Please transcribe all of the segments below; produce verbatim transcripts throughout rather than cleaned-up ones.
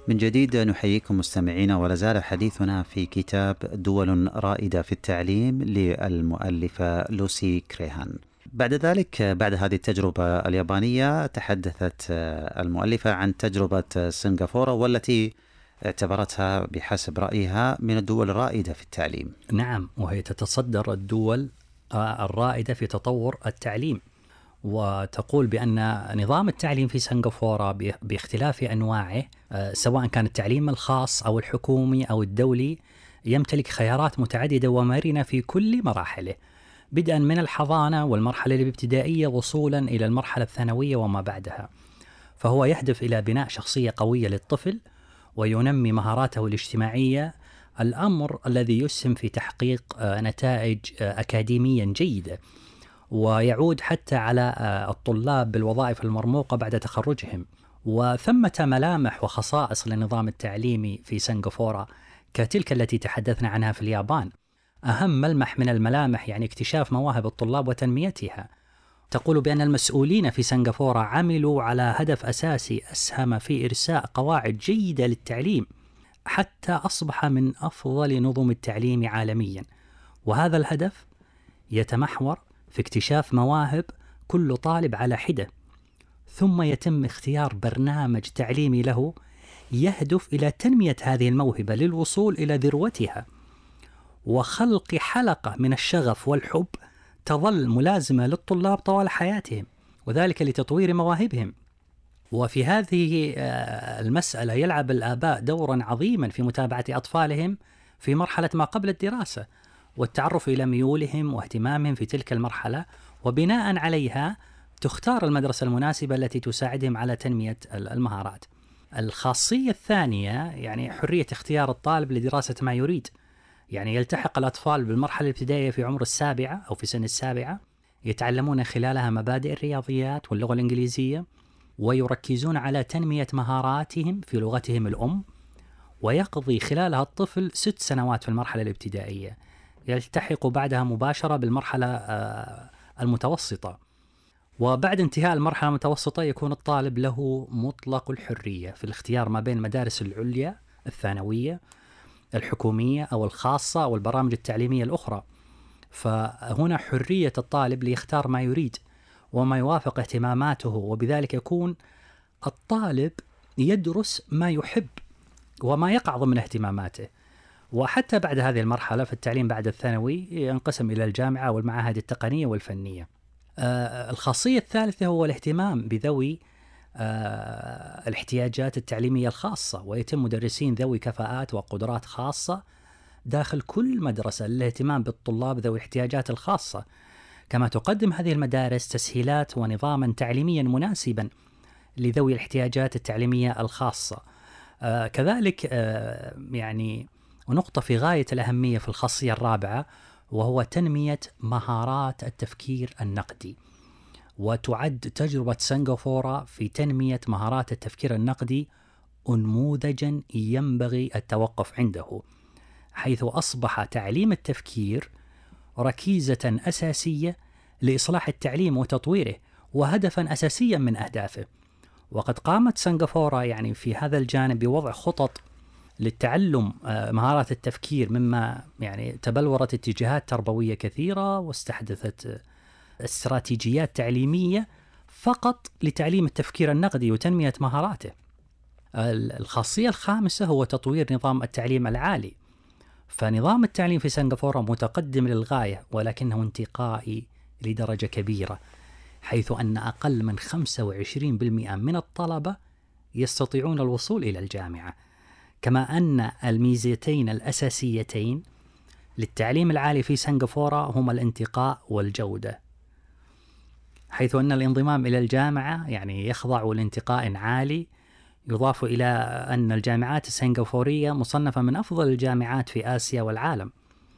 من جديد نحييكم مستمعينا، ولا زال حديثنا في كتاب دول رائدة في التعليم للمؤلفة لوسي كريهان. بعد ذلك، بعد هذه التجربة اليابانية، تحدثت المؤلفة عن تجربة سنغافورة، والتي اعتبرتها بحسب رأيها من الدول الرائدة في التعليم. نعم، وهي تتصدر الدول الرائدة في تطور التعليم، وتقول بأن نظام التعليم في سنغافورة باختلاف أنواعه، سواء كان التعليم الخاص أو الحكومي أو الدولي، يمتلك خيارات متعددة ومرنة في كل مراحله، بدءا من الحضانة والمرحلة الابتدائية وصولا إلى المرحلة الثانوية وما بعدها. فهو يهدف إلى بناء شخصية قوية للطفل وينمي مهاراته الاجتماعية، الأمر الذي يسهم في تحقيق نتائج أكاديميا جيدة، ويعود حتى على الطلاب بالوظائف المرموقة بعد تخرجهم. وثمة ملامح وخصائص للنظام التعليمي في سنغافورة كتلك التي تحدثنا عنها في اليابان. أهم ملمح من الملامح يعني اكتشاف مواهب الطلاب وتنميتها. تقول بأن المسؤولين في سنغافورة عملوا على هدف أساسي أسهم في إرساء قواعد جيدة للتعليم حتى أصبح من أفضل نظم التعليم عالميا، وهذا الهدف يتمحور في اكتشاف مواهب كل طالب على حدة، ثم يتم اختيار برنامج تعليمي له يهدف إلى تنمية هذه الموهبة للوصول إلى ذروتها، وخلق حلقة من الشغف والحب تظل ملازمة للطلاب طوال حياتهم، وذلك لتطوير مواهبهم. وفي هذه المسألة يلعب الآباء دورا عظيما في متابعة أطفالهم في مرحلة ما قبل الدراسة، والتعرف إلى ميولهم واهتمامهم في تلك المرحلة، وبناء عليها تختار المدرسة المناسبة التي تساعدهم على تنمية المهارات. الخاصية الثانية يعني حرية اختيار الطالب لدراسة ما يريد. يعني يلتحق الأطفال بالمرحلة الابتدائية في عمر السابعة أو في سن السابعة، يتعلمون خلالها مبادئ الرياضيات واللغة الإنجليزية، ويركزون على تنمية مهاراتهم في لغتهم الأم، ويقضي خلالها الطفل ست سنوات في المرحلة الابتدائية، يلتحق بعدها مباشرة بالمرحلة المتوسطة. وبعد انتهاء المرحلة المتوسطة يكون الطالب له مطلق الحرية في الاختيار ما بين المدارس العليا الثانوية الحكومية أو الخاصة أو البرامج التعليمية الأخرى. فهنا حرية الطالب ليختار ما يريد وما يوافق اهتماماته، وبذلك يكون الطالب يدرس ما يحب وما يقع ضمن اهتماماته. وحتى بعد هذه المرحلة في التعليم بعد الثانوي ينقسم إلى الجامعة والمعاهد التقنية والفنية. آه الخاصية الثالثة هو الاهتمام بذوي آه الاحتياجات التعليمية الخاصة، ويتم مدرسين ذوي كفاءات وقدرات خاصة داخل كل مدرسة للاهتمام بالطلاب ذوي الاحتياجات الخاصة. كما تقدم هذه المدارس تسهيلات ونظاما تعليميا مناسبا لذوي الاحتياجات التعليمية الخاصة. آه كذلك آه يعني ونقطة في غاية الأهمية في الخاصية الرابعة، وهو تنمية مهارات التفكير النقدي. وتعد تجربة سنغافورة في تنمية مهارات التفكير النقدي أنموذجا ينبغي التوقف عنده، حيث أصبح تعليم التفكير ركيزة أساسية لإصلاح التعليم وتطويره، وهدفا أساسيا من أهدافه. وقد قامت سنغافورة يعني في هذا الجانب بوضع خطط للتعلم مهارات التفكير، مما يعني تبلورت اتجاهات تربوية كثيرة واستحدثت استراتيجيات تعليمية فقط لتعليم التفكير النقدي وتنمية مهاراته. الخاصية الخامسة هو تطوير نظام التعليم العالي. فنظام التعليم في سنغافورة متقدم للغاية، ولكنه انتقائي لدرجة كبيرة، حيث أن أقل من خمسة وعشرين بالمئة من الطلبة يستطيعون الوصول إلى الجامعة. كما أن الميزتين الأساسيتين للتعليم العالي في سنغافورة هما الانتقاء والجودة، حيث أن الانضمام إلى الجامعة يعني يخضع لانتقاء عالي، يضاف إلى أن الجامعات السنغافورية مصنفة من أفضل الجامعات في آسيا والعالم.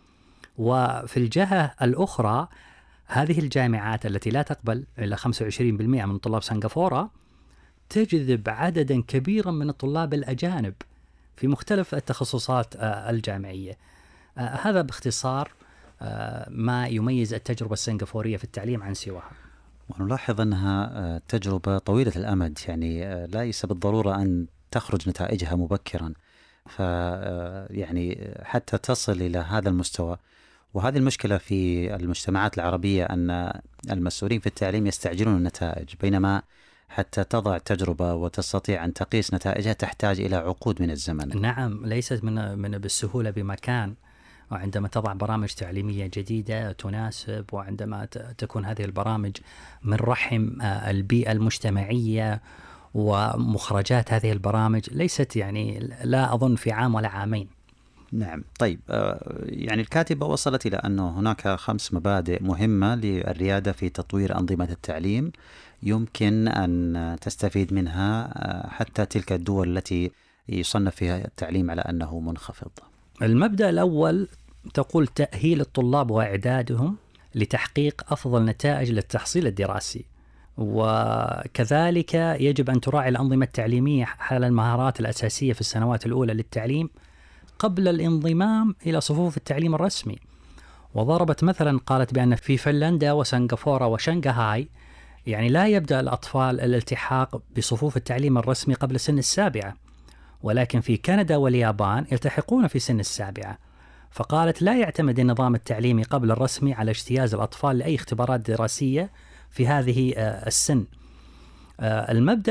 وفي الجهة الأخرى هذه الجامعات التي لا تقبل إلا خمسة وعشرين بالمئة من طلاب سنغافورة تجذب عددا كبيرا من الطلاب الأجانب في مختلف التخصصات الجامعية. هذا باختصار ما يميز التجربة السنغافورية في التعليم عن سواها. ونلاحظ أنها تجربة طويلة الأمد، يعني ليس بالضرورة أن تخرج نتائجها مبكرا، ف يعني حتى تصل إلى هذا المستوى. وهذه المشكلة في المجتمعات العربية، أن المسؤولين في التعليم يستعجلون النتائج، بينما حتى تضع تجربة وتستطيع أن تقيس نتائجها تحتاج إلى عقود من الزمن. نعم، ليست من من بالسهولة بمكان. وعندما تضع برامج تعليمية جديدة تناسب، وعندما تكون هذه البرامج من رحم البيئة المجتمعية ومخرجات هذه البرامج ليست يعني لا أظن في عام ولا عامين. نعم. طيب، يعني الكاتبة وصلت إلى أنه هناك خمس مبادئ مهمة للريادة في تطوير أنظمة التعليم يمكن أن تستفيد منها حتى تلك الدول التي يصنف فيها التعليم على أنه منخفض. المبدأ الأول تقول تأهيل الطلاب وإعدادهم لتحقيق أفضل نتائج للتحصيل الدراسي، وكذلك يجب أن تراعي الأنظمة التعليمية حال المهارات الأساسية في السنوات الأولى للتعليم قبل الانضمام إلى صفوف التعليم الرسمي. وضربت مثلا قالت بأن في فنلندا وسنغافورة وشنغهاي يعني لا يبدأ الأطفال الالتحاق بصفوف التعليم الرسمي قبل سن السابعة، ولكن في كندا واليابان يلتحقون في سن السابعة. فقالت لا يعتمد النظام التعليمي قبل الرسمي على اجتياز الأطفال لأي اختبارات دراسية في هذه السن. المبدأ